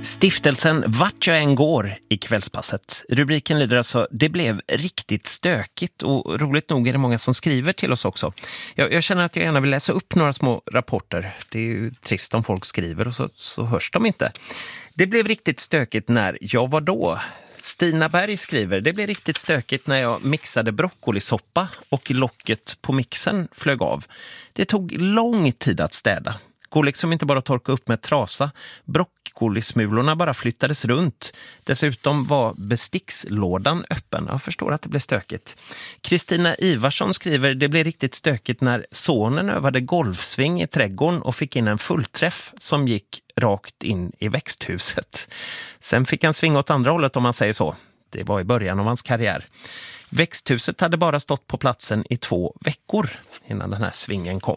Stiftelsen Vart jag än går i kvällspasset. Rubriken lyder alltså: det blev riktigt stökigt, och roligt nog är det många som skriver till oss också. Jag känner att jag gärna vill läsa upp några små rapporter. Det är ju trist om folk skriver och så hörs de inte. Det blev riktigt stökigt när jag var då. Stina Berg skriver: det blev riktigt stökigt när jag mixade broccolisoppa och locket på mixen flög av. Det tog lång tid att städa. Går liksom inte bara att torka upp med trasa. Broccolismulorna bara flyttades runt. Dessutom var bestickslådan öppen. Jag förstår att det blev stökigt. Kristina Ivarsson skriver: det blev riktigt stökigt när sonen övade golfsving i trädgården och fick in en fullträff som gick rakt in i växthuset. Sen fick han svinga åt andra hållet, om man säger så. Det var i början av hans karriär. Växthuset hade bara stått på platsen i 2 veckor innan den här svingen kom.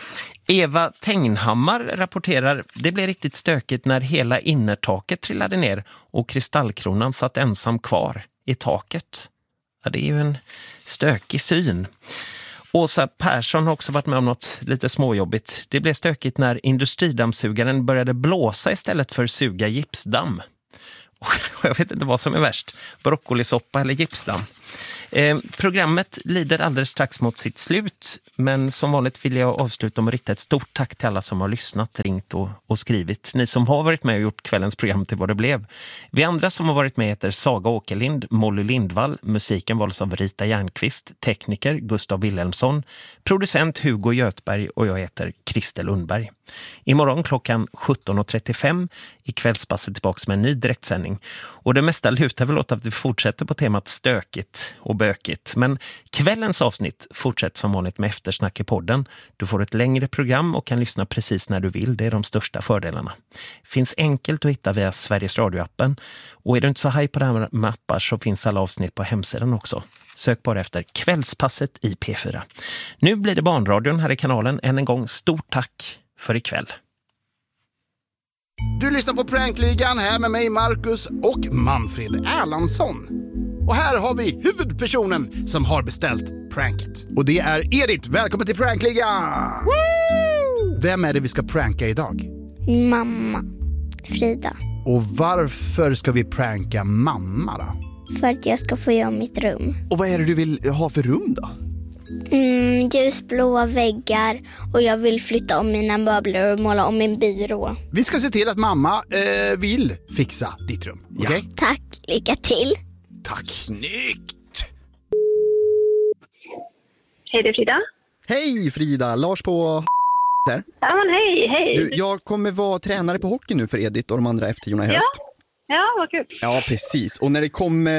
Eva Tengnhammar rapporterar: det blev riktigt stökigt när hela innertaket trillade ner och kristallkronan satt ensam kvar i taket. Ja, det är ju en stökig syn. Åsa Persson har också varit med om något lite småjobbigt. Det blev stökigt när industridammsugaren började blåsa istället för suga gipsdamm. Och jag vet inte vad som är värst, broccolisoppa eller gipsdamm. Programmet lider alldeles strax mot sitt slut, men som vanligt vill jag avsluta med att rikta ett stort tack till alla som har lyssnat, ringt och skrivit. Ni som har varit med och gjort kvällens program till vad det blev. Vi andra som har varit med heter Saga Åkerlind, Molly Lindvall, musiken valdes av Rita Järnqvist, tekniker Gustav Wilhelmsson, producent Hugo Götberg och jag heter Christer Lundberg. Imorgon klockan 17.35 i kvällspasset tillbaka med en ny direktsändning. Och det mesta lutar väl åt att vi fortsätter på temat stökigt och bökigt. Men kvällens avsnitt fortsätter som vanligt med eftersnack i podden. Du får ett längre program och kan lyssna precis när du vill. Det är de största fördelarna. Finns enkelt att hitta via Sveriges Radio-appen. Och är du inte så haj på det här med appar så finns alla avsnitt på hemsidan också. Sök bara efter kvällspasset i P4. Nu blir det barnradion här i kanalen. Än en gång stort tack för ikväll. Du lyssnar på Prankligan här med mig, Marcus, och Manfred Erlandsson. Och här har vi huvudpersonen som har beställt pranket. Och det är Edith. Välkommen till Prankligan! Woo! Vem är det vi ska pranka idag? Mamma, Frida. Och varför ska vi pranka mamma då? För att jag ska få göra mitt rum. Och vad är det du vill ha för rum då? Ljusblåa väggar, och jag vill flytta om mina möbler och måla om min byrå. Vi ska se till att mamma vill fixa ditt rum. Okej? Ja. Tack, lycka till. Tack, snyggt! Hej, det är Frida. Hej Frida, Lars på där. Ja, men hej. Du, jag kommer vara tränare på hockey nu för Edith och de andra F10-orna i höst. Ja, vad kul. Ja, precis. Och när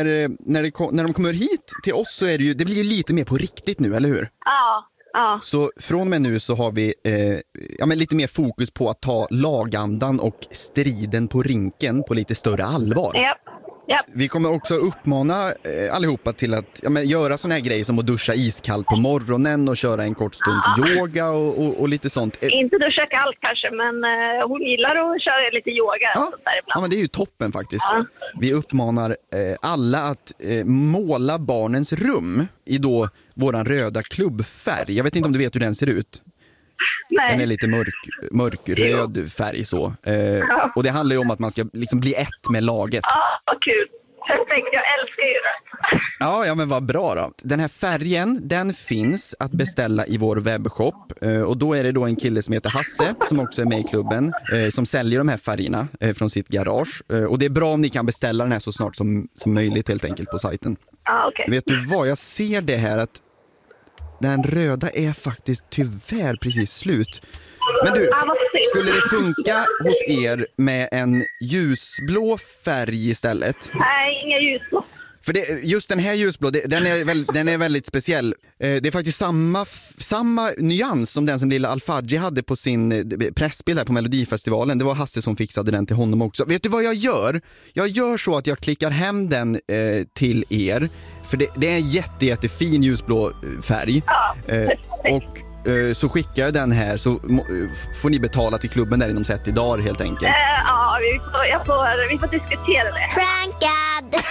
de kommer hit till oss så är det blir ju lite mer på riktigt nu, eller hur? Ja. Så från och med nu så har vi lite mer fokus på att ta lagandan och striden på rinken på lite större allvar. Ja. Vi kommer också uppmana allihopa till att göra såna här grejer som att duscha iskallt på morgonen och köra en kort stunds yoga och lite sånt. Inte duscha kallt kanske, men hon gillar att köra lite yoga. Ja. Sånt där ibland. Ja, men det är ju toppen faktiskt. Ja. Vi uppmanar alla att måla barnens rum i då våran röda klubbfärg. Jag vet inte om du vet hur den ser ut. Nej. Den är lite mörkröd färg så. Och det handlar ju om att man ska liksom bli ett med laget. Ja, vad kul. Perfekt, jag älskar ju det. Ja, men vad bra då. Den här färgen, den finns att beställa i vår webbshop. Och då är det då en kille som heter Hasse, som också är med i klubben, som säljer de här färgerna från sitt garage. Och det är bra om ni kan beställa den här så snart som möjligt helt enkelt på sajten. Ja, okej. Vet du vad, jag ser det här att den röda är faktiskt tyvärr precis slut. Men du, skulle det funka hos er med en ljusblå färg istället? Nej, inga ljusblå. För just den här ljusblå, den är väldigt speciell. Det är faktiskt samma nyans som den som lilla Al-Fadji hade på sin pressbild här på Melodifestivalen. Det var Hasse som fixade den till honom också. Vet du vad jag gör? Jag gör så att jag klickar hem den till er. För det är en jättefin ljusblå färg. Och så skickar jag den här så får ni betala till klubben där inom 30 dagar helt enkelt. Ja, vi får diskutera det. Prankad!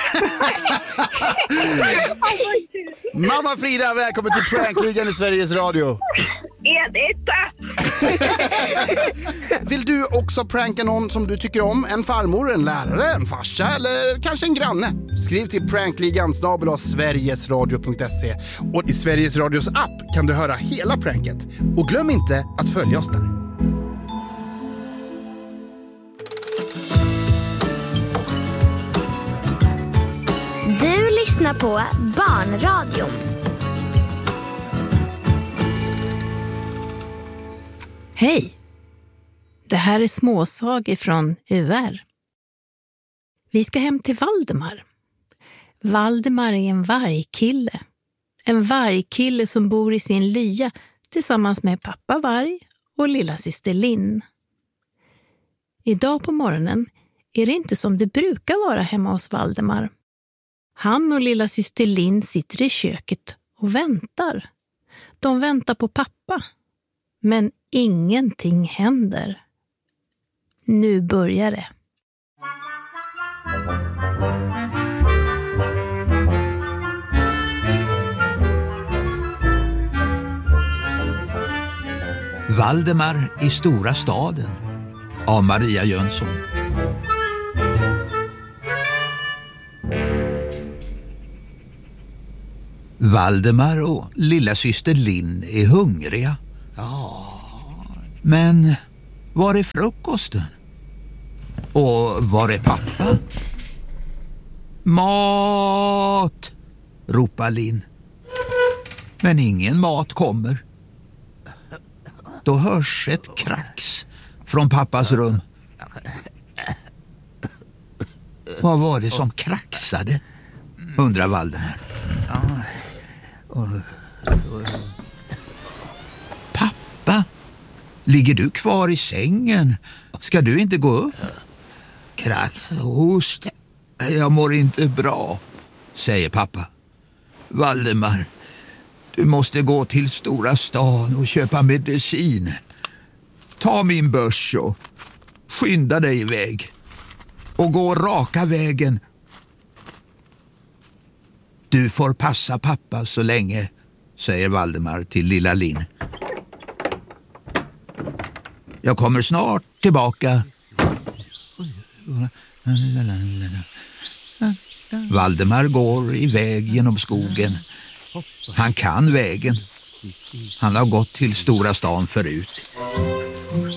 Mamma Frida, välkommen till Prankligan i Sveriges Radio. Edith! Vill du också pranka någon som du tycker om? En farmor, en lärare, en farsa eller kanske en granne? Skriv till prankligan@sverigesradio.se och i Sveriges Radios app kan du höra hela pranket. Och glöm inte att följa oss där. Du lyssnar på Barnradion. Hej! Det här är småsag ifrån UR. Vi ska hem till Valdemar. Valdemar är en vargkille. En vargkille som bor i sin lya tillsammans med pappa varg och lilla syster Linn. Idag på morgonen är det inte som det brukar vara hemma hos Valdemar. Han och lilla syster Linn sitter i köket och väntar. De väntar på pappa. Men ingenting händer. Nu börjar det. Valdemar i stora staden av Maria Jönsson. Valdemar och lilla syster Linn är hungriga. Men var är frukosten? Och var är pappa? Mat! Ropar Linn. Men ingen mat kommer. Då hörs ett krax från pappas rum. Vad var det som kraxade? Undrar Valdemar. Pappa, ligger du kvar i sängen? Ska du inte gå upp? Krax, host. Jag mår inte bra, säger pappa. Valdemar, du måste gå till stora stan och köpa medicin. Ta min börs och skynda dig iväg. Och gå raka vägen. Du får passa pappa så länge, säger Valdemar till lilla Linn. Jag kommer snart tillbaka. Valdemar går iväg genom skogen. Han kan vägen. Han har gått till stora stan förut.